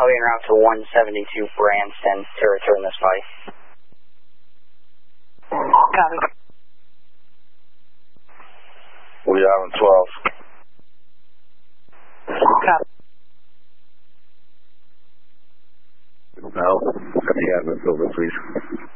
I'll be en route to 172 Branston to return this bike. Copy. We are on 12. Copy. No, got the admin over, please.